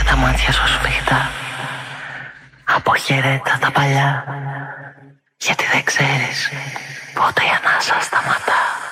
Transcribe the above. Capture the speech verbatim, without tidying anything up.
τα μάτια σου σφιχτά, αποχαιρέτα τα παλιά, γιατί δεν ξέρεις πότε η ανάσα σταματά.